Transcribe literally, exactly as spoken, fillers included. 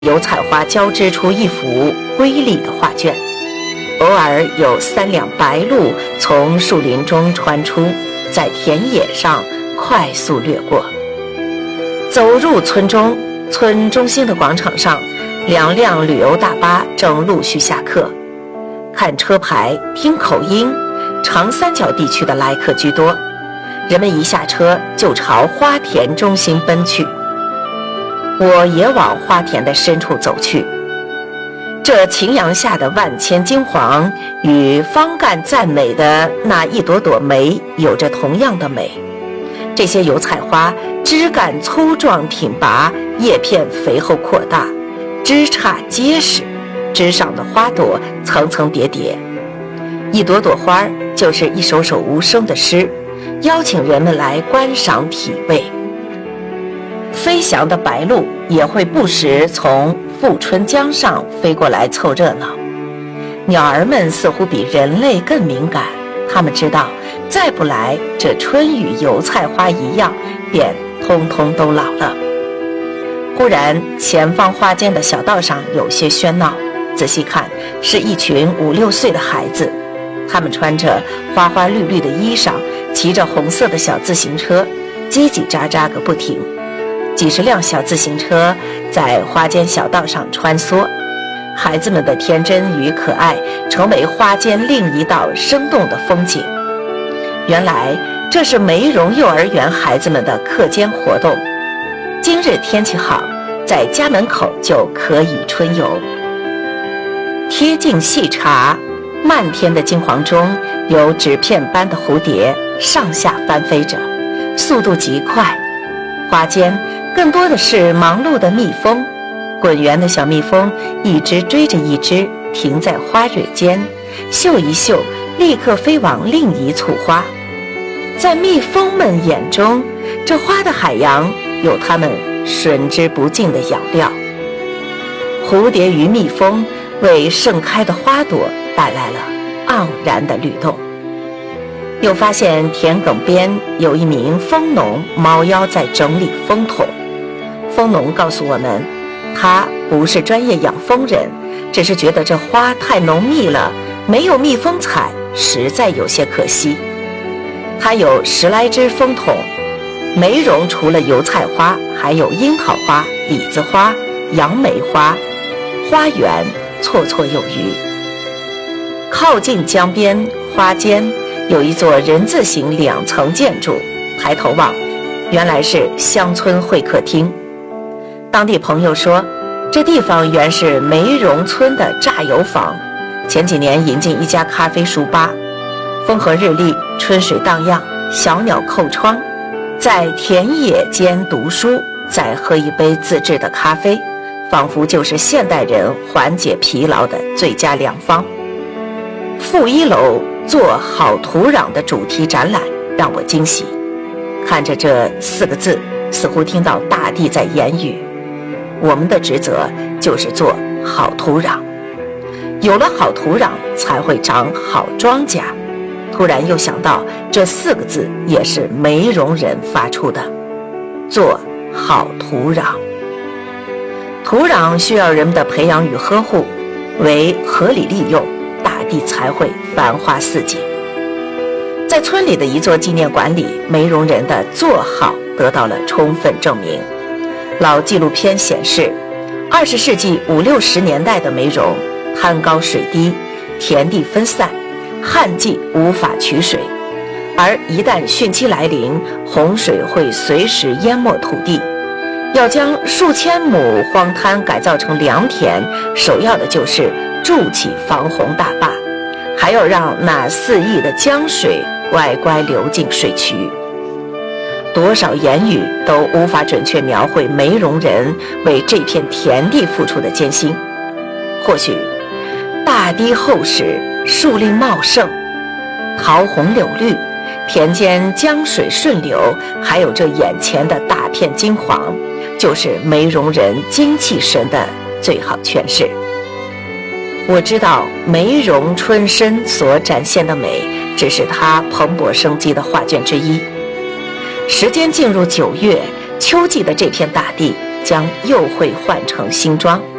油彩花交织出一幅瑰丽的画卷，偶尔有三辆白鹭从树林中穿出，在田野上快速掠过。走入村中，村中心的广场上，两辆旅游大巴正陆续下客。看车牌听口音，长三角地区的来客居多，人们一下车就朝花田中心奔去。我也往花田的深处走去，这晴阳下的万千金黄与方干赞美的那一朵朵梅有着同样的美。这些油菜花枝干粗壮挺拔，叶片肥厚扩大，枝杈结实，枝上的花朵层层叠叠，一朵朵花就是一首首无声的诗，邀请人们来观赏体味。飞翔的白鹭也会不时从富春江上飞过来凑热闹。鸟儿们似乎比人类更敏感，它们知道再不来，这春与油菜花一样，便通通都老了。忽然前方花间的小道上有些喧闹，仔细看是一群五六岁的孩子，他们穿着花花绿绿的衣裳，骑着红色的小自行车，叽叽喳喳个不停。几十辆小自行车在花间小道上穿梭，孩子们的天真与可爱成为花间另一道生动的风景。原来这是梅荣幼儿园孩子们的课间活动，今日天气好，在家门口就可以春游。贴近细查，漫天的金黄中有纸片般的蝴蝶上下翻飞着，速度极快。花间更多的是忙碌的蜜蜂，滚圆的小蜜蜂一只追着一只，停在花蕊间，嗅一嗅，立刻飞往另一簇花。在蜜蜂们眼中，这花的海洋有它们吮之不尽的养料。蝴蝶与蜜蜂为盛开的花朵带来了盎然的律动。又发现田埂边有一名蜂农猫腰在整理蜂桶。蜂农告诉我们，他不是专业养蜂人，只是觉得这花太浓密了，没有蜜蜂采，实在有些可惜。他有十来只蜂桶，梅荣除了油菜花，还有樱桃花、李子花、杨梅花，花园绰绰有余。靠近江边花间有一座人字形两层建筑，抬头望，原来是乡村会客厅。当地朋友说，这地方原是梅荣村的榨油坊，前几年引进一家咖啡书吧，风和日丽，春水荡漾，小鸟叩窗，在田野间读书，再喝一杯自制的咖啡，仿佛就是现代人缓解疲劳的最佳良方。负一楼做好土壤的主题展览让我惊喜，看着这四个字，似乎听到大地在言语，我们的职责就是做好土壤，有了好土壤才会长好庄稼。突然又想到这四个字也是梅荣人发出的，做好土壤。土壤需要人们的培养与呵护，为合理利用，大地才会繁花似锦。在村里的一座纪念馆里，梅荣人的做好得到了充分证明。老纪录片显示，二十世纪五六十年代的梅荣，滩高水低，田地分散，旱季无法取水，而一旦汛期来临，洪水会随时淹没土地。要将数千亩荒滩改造成良田，首要的就是筑起防洪大坝，还要让那四溢的江水乖乖流进水渠。多少言语都无法准确描绘梅荣人为这片田地付出的艰辛。或许大堤厚实，树林茂盛，桃红柳绿，田间江水顺流，还有这眼前的大片金黄，就是梅荣人精气神的最好诠释。我知道梅荣春深所展现的美，只是它蓬勃生机的画卷之一。时间进入九月，秋季的这片大地将又会换成新装。